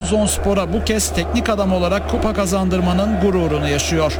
Trabzonspor'a bu kez teknik adam olarak kupa kazandırmanın gururunu yaşıyor.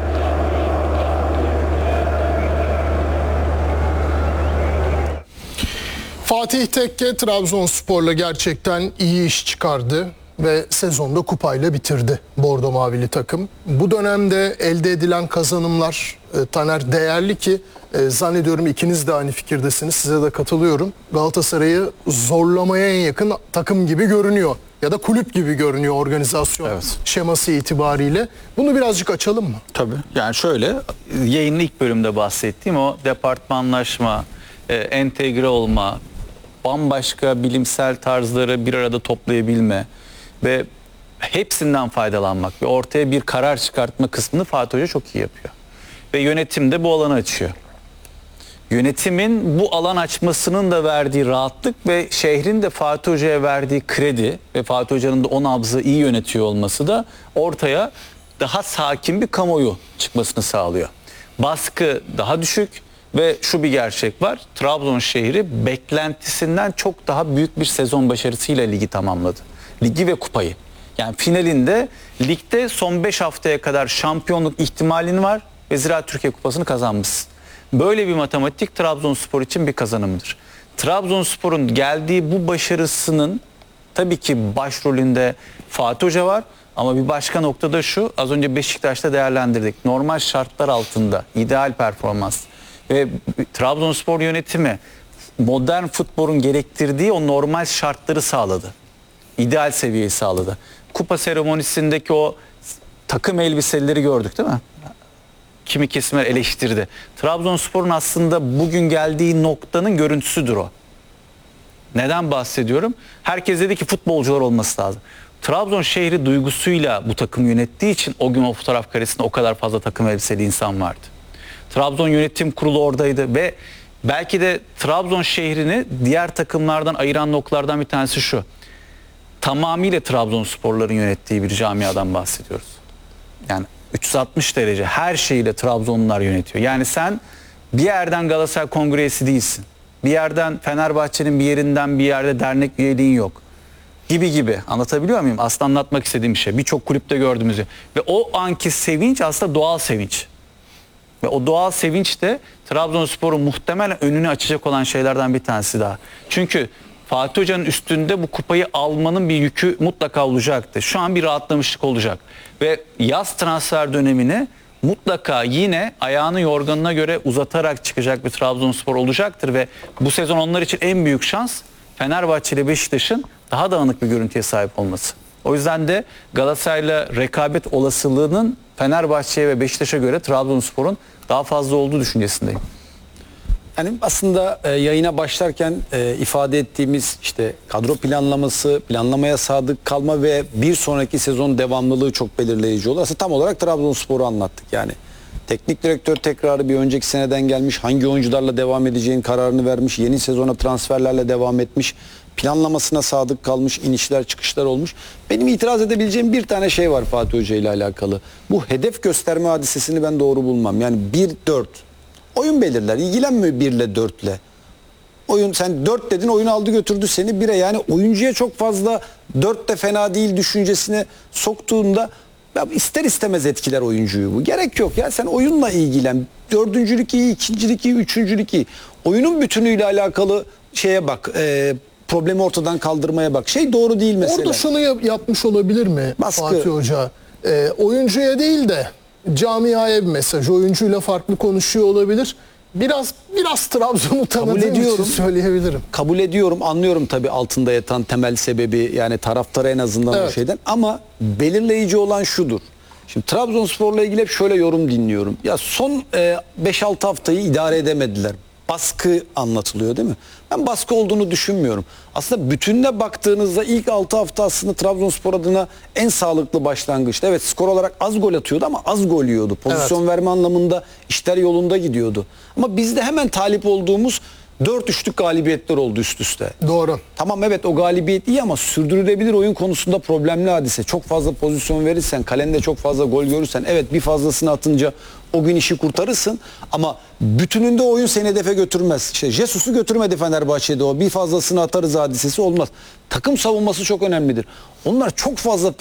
Fatih Tekke Trabzonspor'la gerçekten iyi iş çıkardı ve sezonda kupayla bitirdi Bordo Mavili takım. Bu dönemde elde edilen kazanımlar Taner değerli ki zannediyorum ikiniz de aynı fikirdesiniz, size de katılıyorum. Galatasaray'ı zorlamaya en yakın takım gibi görünüyor ya da kulüp gibi görünüyor organizasyon şeması itibariyle. Bunu birazcık açalım mı? Tabii. Yani şöyle, yayının ilk bölümde bahsettiğim o departmanlaşma, entegre olma, bambaşka bilimsel tarzları bir arada toplayabilme ve hepsinden faydalanmak ve ortaya bir karar çıkartma kısmını Fatih Hoca çok iyi yapıyor. Ve yönetim de bu alanı açıyor. Yönetimin bu alan açmasının da verdiği rahatlık ve şehrin de Fatih Hoca'ya verdiği kredi ve Fatih Hoca'nın da o nabzı iyi yönetiyor olması da ortaya daha sakin bir kamuoyu çıkmasını sağlıyor. Baskı daha düşük ve şu bir gerçek var. Trabzon şehri beklentisinden çok daha büyük bir sezon başarısıyla ligi tamamladı. Ligi ve kupayı. Yani finalinde ligde son 5 haftaya kadar şampiyonluk ihtimalin var ve Ziraat Türkiye Kupası'nı kazanmışsın. Böyle bir matematik Trabzonspor için bir kazanımdır. Trabzonspor'un geldiği bu başarısının tabii ki başrolünde Fatih Hoca var. Ama bir başka nokta da şu, az önce Beşiktaş'ta değerlendirdik. Normal şartlar altında ideal performans ve Trabzonspor yönetimi modern futbolun gerektirdiği o normal şartları sağladı. İdeal seviyeyi sağladı. Kupa seremonisindeki o takım elbiseleri gördük değil mi? Kimi kesimler eleştirdi. Trabzonspor'un aslında bugün geldiği noktanın görüntüsüdür o. Neden bahsediyorum? Herkes dedi ki futbolcular olması lazım. Trabzon şehri duygusuyla bu takım yönettiği için o gün o fotoğraf karesinde o kadar fazla takım elbiseli insan vardı. Trabzon yönetim kurulu oradaydı ve belki de Trabzon şehrini diğer takımlardan ayıran noktalardan bir tanesi şu. Tamamıyla Trabzonsporların yönettiği bir camiadan bahsediyoruz. Yani 360 derece her şeyiyle Trabzonlular yönetiyor. Yani sen bir yerden Galatasaray Kongresi değilsin. Bir yerden Fenerbahçe'nin bir yerinden bir yerde dernek üyeliğin yok. Gibi. Anlatabiliyor muyum? Aslında anlatmak istediğim şey. Birçok kulüpte gördüğümüzü. Ve o anki sevinç aslında doğal sevinç. Ve o doğal sevinç de Trabzonspor'un muhtemelen önünü açacak olan şeylerden bir tanesi daha. Çünkü Fatih Hoca'nın üstünde bu kupayı almanın bir yükü mutlaka olacaktı. Şu an bir rahatlamışlık olacak. Ve yaz transfer dönemini mutlaka yine ayağını yorganına göre uzatarak çıkacak bir Trabzonspor olacaktır. Ve bu sezon onlar için en büyük şans Fenerbahçe ile Beşiktaş'ın daha dağınık bir görüntüye sahip olması. O yüzden de Galatasaray'la rekabet olasılığının Fenerbahçe'ye ve Beşiktaş'a göre Trabzonspor'un daha fazla olduğu düşüncesindeyim. Yani aslında yayına başlarken ifade ettiğimiz işte kadro planlaması, planlamaya sadık kalma ve bir sonraki sezon devamlılığı çok belirleyici oldu. Aslında tam olarak Trabzonspor'u anlattık yani. Teknik direktör tekrarı bir önceki seneden gelmiş, hangi oyuncularla devam edeceğin kararını vermiş, yeni sezona transferlerle devam etmiş, planlamasına sadık kalmış, inişler çıkışlar olmuş. Benim itiraz edebileceğim bir tane şey var Fatih Hoca ile alakalı. Bu hedef gösterme hadisesini ben doğru bulmam. Yani 1-4. Oyun belirler. İlgilenmiyor 1 ile 4 ile. Oyun sen 4 dedin, oyun aldı götürdü seni 1'e. Yani oyuncuya çok fazla 4 de fena değil düşüncesine soktuğunda ya ister istemez etkiler oyuncuyu bu. Gerek yok ya, sen oyunla ilgilen. Dördüncülük iyi, ikincilik iyi, üçüncülük iyi. Oyunun bütünüyle alakalı şeye bak, problemi ortadan kaldırmaya bak. Şey doğru değil mesela. Orada şunu yapmış olabilir mi Baskı. Fatih Hoca? Oyuncuya değil de camiaya bir mesaj. Oyuncuyla farklı konuşuyor olabilir. Biraz Trabzon'u tanıdığım için söyleyebilirim. Kabul ediyorum, anlıyorum tabii altında yatan temel sebebi, yani taraftarı en azından o şeyden, ama belirleyici olan şudur. Şimdi Trabzonspor'la ilgili hep şöyle yorum dinliyorum. Ya son 5-6 haftayı idare edemediler. Baskı anlatılıyor değil mi? Ben baskı olduğunu düşünmüyorum. Aslında bütününe baktığınızda ilk 6 hafta aslında Trabzonspor adına en sağlıklı başlangıçtı. Evet, skor olarak az gol atıyordu ama az gol yiyordu. Pozisyon verme anlamında işler yolunda gidiyordu. Ama bizde hemen talip olduğumuz 4-3'lük galibiyetler oldu üst üste. Doğru. Tamam, evet, o galibiyet iyi ama sürdürülebilir oyun konusunda problemli hadise. Çok fazla pozisyon verirsen, kalende çok fazla gol görürsen, evet bir fazlasını atınca o gün işi kurtarırsın ama bütününde oyun seni hedefe götürmez. İşte Jesus'u götürmedi Fenerbahçe'de, o bir fazlasını atarız hadisesi olmaz. Takım savunması çok önemlidir. Onlar çok fazla